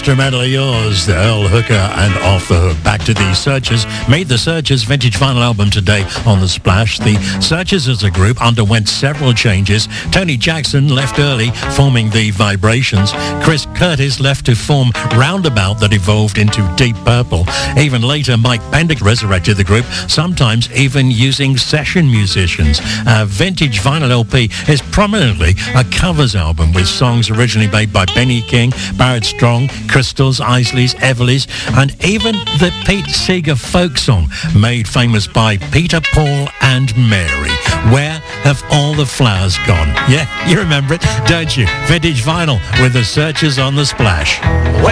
instrumentally yours, the Earl Hooker and Off the Hook. Back to the Searchers. Made the Searchers vintage vinyl album today on The Splash. The Searchers as a group underwent several changes. Tony Jackson left early, forming the Vibrations. Chris Curtis left to form Roundabout that evolved into Deep Purple. Even later, Mike Pendick resurrected the group, sometimes even using session musicians. Vintage vinyl LP is prominently a covers album with songs originally made by Benny King, Barrett Strong, Crystals, Isleys, Everleys, and even the Pete Seeger folk song made famous by Peter, Paul and Mary. Where have all the flowers gone? Yeah, you remember it, don't you? Vintage vinyl with the Searchers on The Splash.